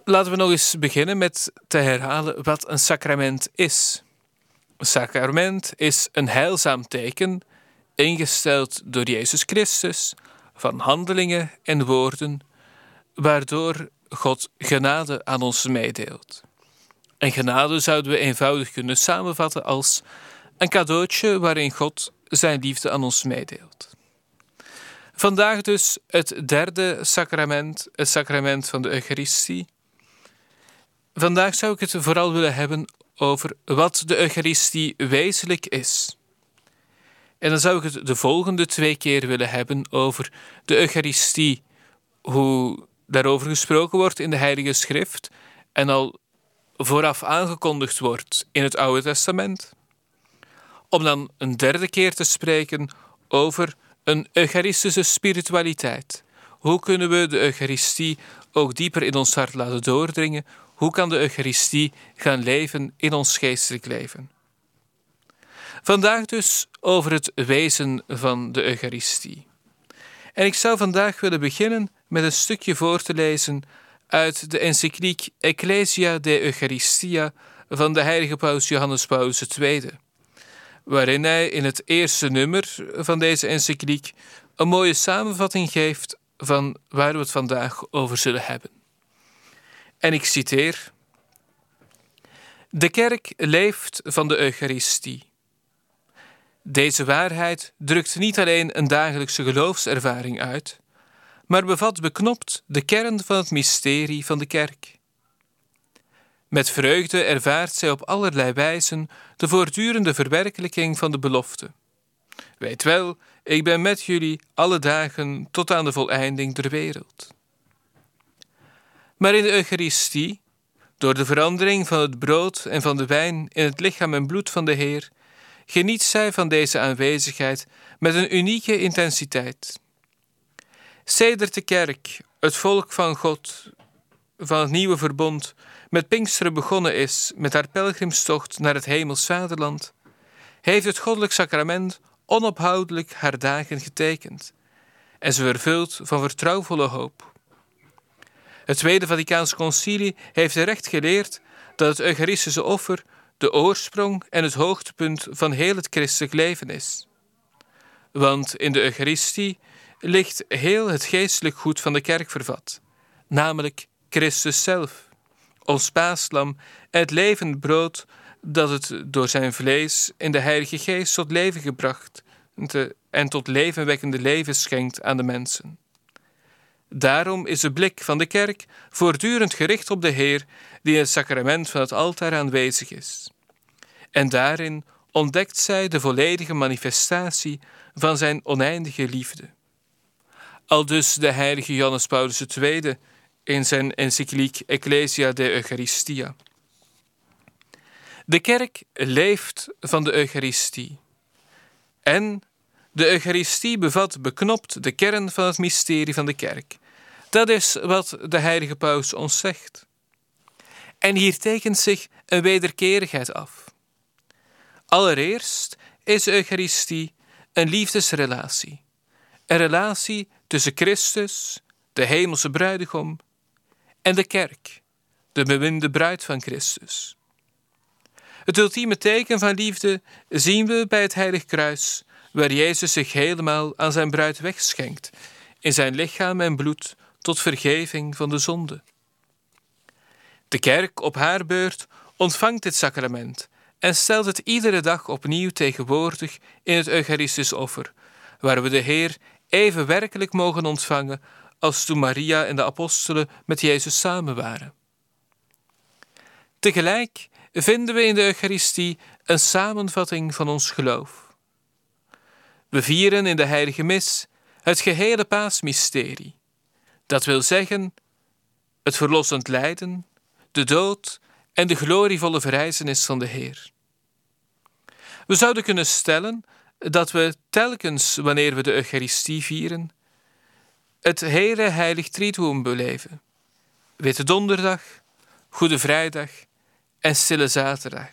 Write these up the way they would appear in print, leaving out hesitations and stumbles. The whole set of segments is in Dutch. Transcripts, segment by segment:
Laten we nog eens beginnen met te herhalen wat een sacrament is. Een sacrament is een heilzaam teken, ingesteld door Jezus Christus, van handelingen en woorden, waardoor God genade aan ons meedeelt. En genade zouden we eenvoudig kunnen samenvatten als een cadeautje waarin God zijn liefde aan ons meedeelt. Vandaag dus het derde sacrament, het sacrament van de Eucharistie. Vandaag zou ik het vooral willen hebben over wat de Eucharistie wezenlijk is. En dan zou ik het de volgende 2 keer willen hebben over de Eucharistie, hoe daarover gesproken wordt in de Heilige Schrift en al vooraf aangekondigd wordt in het Oude Testament. Om dan een 3e keer te spreken over een Eucharistische spiritualiteit. Hoe kunnen we de Eucharistie ook dieper in ons hart laten doordringen? Hoe kan de Eucharistie gaan leven in ons geestelijk leven? Vandaag dus over het wezen van de Eucharistie. En ik zou vandaag willen beginnen met een stukje voor te lezen uit de encycliek Ecclesia de Eucharistia van de heilige paus Johannes Paulus II, waarin hij in het eerste nummer van deze encycliek een mooie samenvatting geeft van waar we het vandaag over zullen hebben. En ik citeer: De kerk leeft van de Eucharistie. Deze waarheid drukt niet alleen een dagelijkse geloofservaring uit, maar bevat beknopt de kern van het mysterie van de kerk. Met vreugde ervaart zij op allerlei wijzen de voortdurende verwerkelijking van de belofte. Weet wel, ik ben met jullie alle dagen tot aan de voleinding der wereld. Maar in de Eucharistie, door de verandering van het brood en van de wijn in het lichaam en bloed van de Heer, geniet zij van deze aanwezigheid met een unieke intensiteit. Sedert de kerk, het volk van God, van het nieuwe verbond, met Pinksteren begonnen is met haar pelgrimstocht naar het hemels vaderland, heeft het goddelijk sacrament onophoudelijk haar dagen getekend en ze vervult van vertrouwvolle hoop. Het Tweede Vaticaans Concilie heeft terecht geleerd dat het Eucharistische offer de oorsprong en het hoogtepunt van heel het christelijk leven is. Want in de Eucharistie ligt heel het geestelijk goed van de kerk vervat, namelijk Christus zelf, ons paaslam en het levend brood dat het door zijn vlees in de Heilige Geest tot leven gebracht en tot levenwekkende leven schenkt aan de mensen. Daarom is de blik van de kerk voortdurend gericht op de Heer die in het sacrament van het altaar aanwezig is. En daarin ontdekt zij de volledige manifestatie van zijn oneindige liefde. Aldus de heilige Johannes Paulus II in zijn encycliek Ecclesia de Eucharistia. De kerk leeft van de Eucharistie. En de Eucharistie bevat beknopt de kern van het mysterie van de kerk. Dat is wat de heilige paus ons zegt. En hier tekent zich een wederkerigheid af. Allereerst is de Eucharistie een liefdesrelatie. Een relatie tussen Christus, de hemelse bruidegom, en de kerk, de beminde bruid van Christus. Het ultieme teken van liefde zien we bij het heilig kruis, waar Jezus zich helemaal aan zijn bruid wegschenkt, in zijn lichaam en bloed tot vergeving van de zonde. De kerk op haar beurt ontvangt dit sacrament en stelt het iedere dag opnieuw tegenwoordig in het Eucharistisch offer, waar we de Heer even werkelijk mogen ontvangen als toen Maria en de apostelen met Jezus samen waren. Tegelijk vinden we in de Eucharistie een samenvatting van ons geloof. We vieren in de heilige mis het gehele paasmysterie. Dat wil zeggen, het verlossend lijden, de dood en de glorievolle verrijzenis van de Heer. We zouden kunnen stellen dat we telkens, wanneer we de Eucharistie vieren, het hele heilig triduum beleven. Witte Donderdag, Goede Vrijdag en Stille Zaterdag.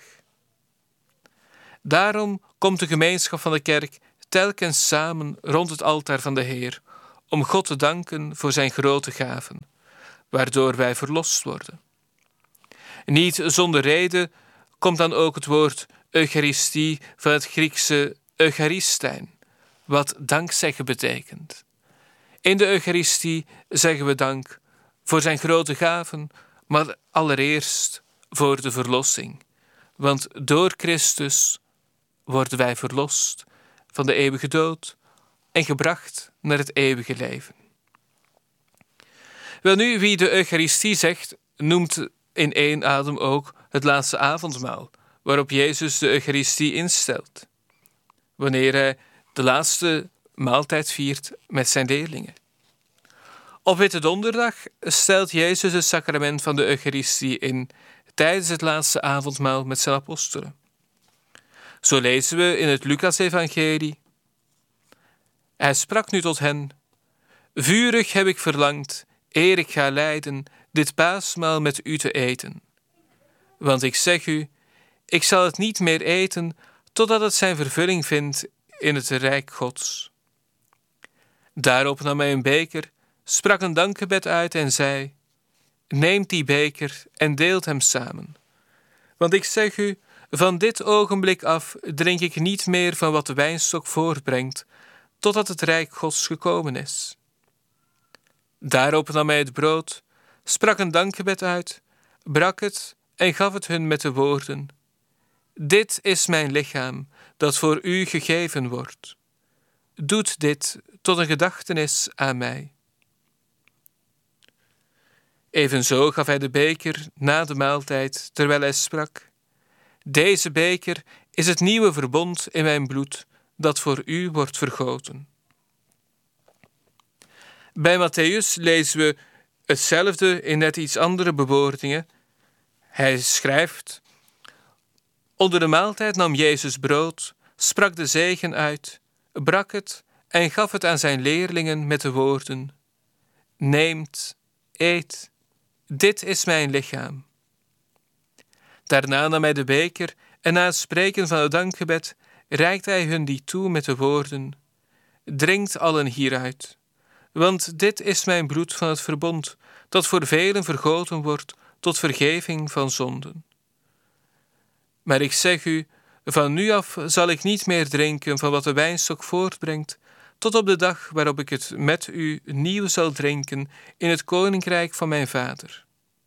Daarom komt de gemeenschap van de kerk telkens samen rond het altaar van de Heer, om God te danken voor zijn grote gaven, waardoor wij verlost worden. Niet zonder reden komt dan ook het woord Eucharistie van het Griekse Eucharistijn, wat dankzeggen betekent. In de Eucharistie zeggen we dank voor zijn grote gaven, maar allereerst voor de verlossing. Want door Christus worden wij verlost van de eeuwige dood en gebracht naar het eeuwige leven. Welnu, wie de Eucharistie zegt, noemt in één adem ook het laatste avondmaal, waarop Jezus de Eucharistie instelt, wanneer hij de laatste maaltijd viert met zijn leerlingen. Op Witte Donderdag stelt Jezus het sacrament van de Eucharistie in tijdens het laatste avondmaal met zijn apostelen. Zo lezen we in het Lucas-evangelie: Hij sprak nu tot hen: Vurig heb ik verlangd, eer ik ga lijden, dit paasmaal met u te eten. Want ik zeg u, ik zal het niet meer eten, totdat het zijn vervulling vindt in het rijk Gods. Daarop nam hij een beker, sprak een dankgebed uit en zei: Neemt die beker en deelt hem samen. Want ik zeg u, van dit ogenblik af drink ik niet meer van wat de wijnstok voortbrengt, totdat het rijk Gods gekomen is. Daarop nam hij het brood, sprak een dankgebed uit, brak het en gaf het hun met de woorden: Dit is mijn lichaam, dat voor u gegeven wordt. Doet dit tot een gedachtenis aan mij. Evenzo gaf hij de beker na de maaltijd, terwijl hij sprak: Deze beker is het nieuwe verbond in mijn bloed, dat voor u wordt vergoten. Bij Matthäus lezen we hetzelfde in net iets andere bewoordingen. Hij schrijft: Onder de maaltijd nam Jezus brood, sprak de zegen uit, brak het en gaf het aan zijn leerlingen met de woorden: Neemt, eet, dit is mijn lichaam. Daarna nam hij de beker en na het spreken van het dankgebed reikte hij hun die toe met de woorden: Drinkt allen hieruit, want dit is mijn bloed van het verbond, dat voor velen vergoten wordt tot vergeving van zonden. Maar ik zeg u, van nu af zal ik niet meer drinken van wat de wijnstok voortbrengt, tot op de dag waarop ik het met u nieuw zal drinken in het koninkrijk van mijn Vader.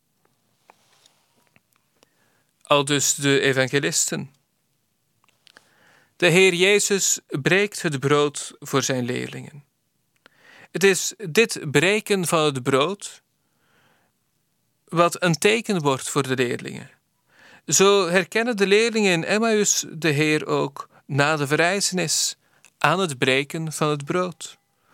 Aldus de evangelisten. De Heer Jezus breekt het brood voor zijn leerlingen. Het is dit breken van het brood wat een teken wordt voor de leerlingen. Zo herkennen de leerlingen in Emmaus de Heer ook na de verrijzenis aan het breken van het brood.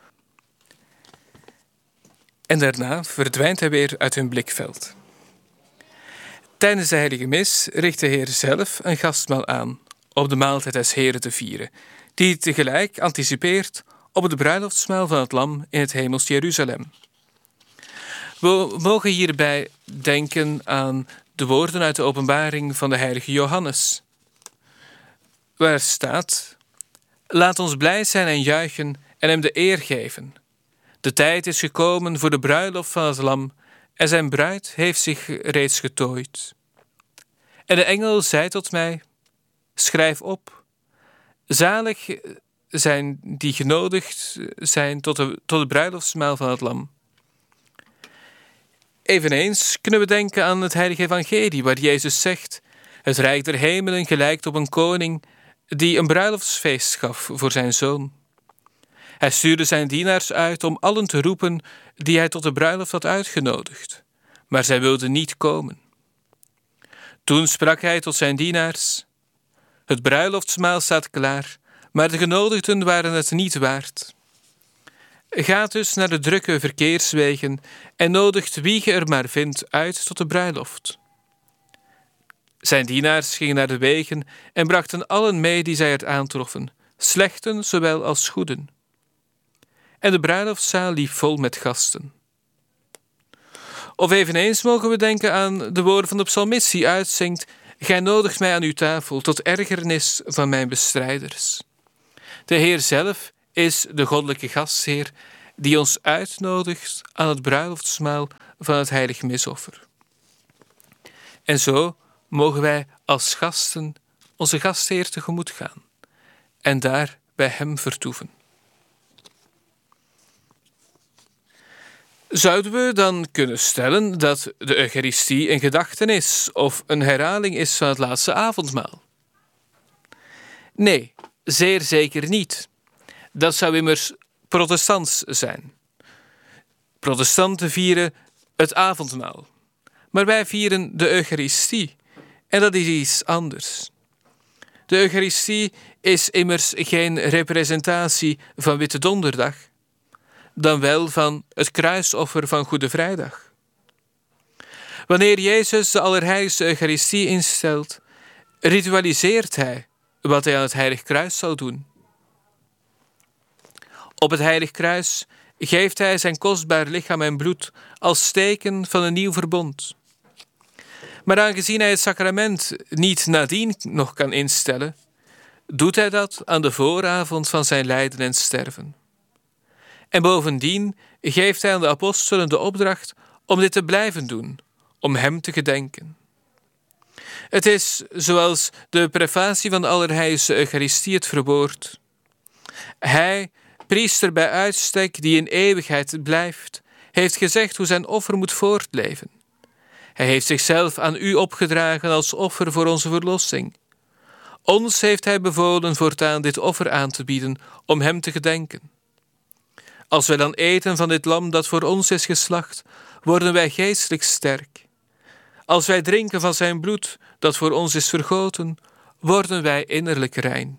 En daarna verdwijnt hij weer uit hun blikveld. Tijdens de heilige mis richt de Heer zelf een gastmaal aan op de maaltijd des Heren te vieren, die tegelijk anticipeert op de bruiloftsmaal van het lam in het hemels Jeruzalem. We mogen hierbij denken aan de woorden uit de openbaring van de heilige Johannes, waar staat: Laat ons blij zijn en juichen en hem de eer geven. De tijd is gekomen voor de bruiloft van het lam en zijn bruid heeft zich reeds getooid. En de engel zei tot mij: Schrijf op, zalig zijn die genodigd zijn tot de bruiloftsmaal van het lam. Eveneens kunnen we denken aan het heilige evangelie, waar Jezus zegt: Het rijk der hemelen gelijkt op een koning die een bruiloftsfeest gaf voor zijn zoon. Hij stuurde zijn dienaars uit om allen te roepen die hij tot de bruiloft had uitgenodigd, maar zij wilden niet komen. Toen sprak hij tot zijn dienaars: Het bruiloftsmaal staat klaar, maar de genodigden waren het niet waard. Ga dus naar de drukke verkeerswegen en nodigt wie je er maar vindt uit tot de bruiloft. Zijn dienaars gingen naar de wegen en brachten allen mee die zij er aantroffen, slechten zowel als goeden. En de bruiloftszaal liep vol met gasten. Of eveneens mogen we denken aan de woorden van de psalmist die uitzingt: Gij nodigt mij aan uw tafel tot ergernis van mijn bestrijders. De Heer zelf is de goddelijke gastheer die ons uitnodigt aan het bruiloftsmaal van het heilig misoffer. En zo mogen wij als gasten onze gastheer tegemoet gaan en daar bij hem vertoeven. Zouden we dan kunnen stellen dat de Eucharistie een gedachtenis of een herhaling is van het laatste avondmaal? Nee, zeer zeker niet. Dat zou immers protestants zijn. Protestanten vieren het avondmaal, maar wij vieren de Eucharistie en dat is iets anders. De Eucharistie is immers geen representatie van Witte Donderdag, dan wel van het kruisoffer van Goede Vrijdag. Wanneer Jezus de Allerheiligste Eucharistie instelt, ritualiseert hij wat hij aan het Heilig Kruis zal doen. Op het Heilig Kruis geeft hij zijn kostbaar lichaam en bloed als teken van een nieuw verbond. Maar aangezien hij het sacrament niet nadien nog kan instellen, doet hij dat aan de vooravond van zijn lijden en sterven. En bovendien geeft hij aan de apostelen de opdracht om dit te blijven doen, om hem te gedenken. Het is zoals de prefatie van de Allerheiligste Eucharistie het verwoordt. Hij, priester bij uitstek die in eeuwigheid blijft, heeft gezegd hoe zijn offer moet voortleven. Hij heeft zichzelf aan u opgedragen als offer voor onze verlossing. Ons heeft hij bevolen voortaan dit offer aan te bieden om hem te gedenken. Als wij dan eten van dit lam dat voor ons is geslacht, worden wij geestelijk sterk. Als wij drinken van zijn bloed dat voor ons is vergoten, worden wij innerlijk rein.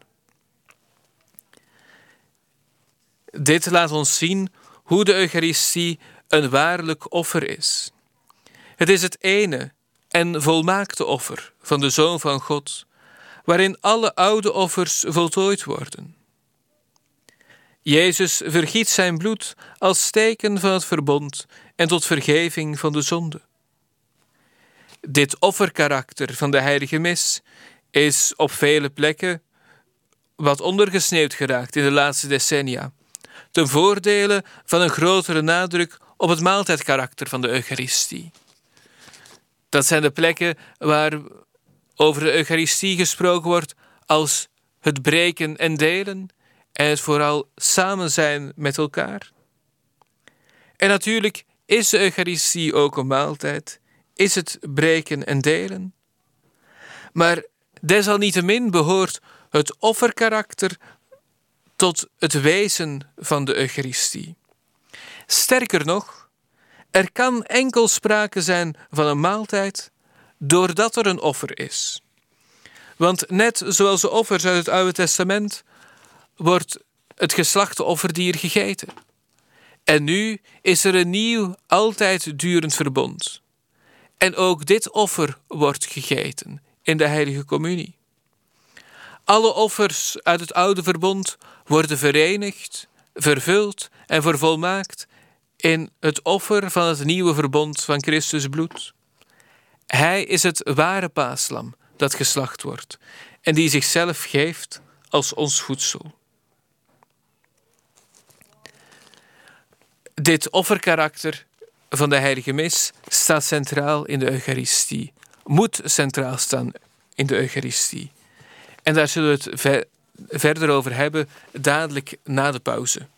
Dit laat ons zien hoe de Eucharistie een waarlijk offer is. Het is het ene en volmaakte offer van de Zoon van God, waarin alle oude offers voltooid worden. Jezus vergiet zijn bloed als teken van het verbond en tot vergeving van de zonde. Dit offerkarakter van de heilige mis is op vele plekken wat ondergesneeuwd geraakt in de laatste decennia, ten voordele van een grotere nadruk op het maaltijdkarakter van de Eucharistie. Dat zijn de plekken waar over de Eucharistie gesproken wordt als het breken en delen en het vooral samen zijn met elkaar. En natuurlijk is de Eucharistie ook een maaltijd, is het breken en delen. Maar desalniettemin behoort het offerkarakter tot het wezen van de Eucharistie. Sterker nog, er kan enkel sprake zijn van een maaltijd doordat er een offer is. Want net zoals de offers uit het Oude Testament wordt het geslachte offerdier gegeten. En nu is er een nieuw, altijd durend verbond. En ook dit offer wordt gegeten in de heilige communie. Alle offers uit het oude verbond worden verenigd, vervuld en vervolmaakt in het offer van het nieuwe verbond van Christus bloed. Hij is het ware paaslam dat geslacht wordt en die zichzelf geeft als ons voedsel. Dit offerkarakter van de heilige mis staat centraal in de Eucharistie, moet centraal staan in de Eucharistie. En daar zullen we het verder over hebben, dadelijk na de pauze.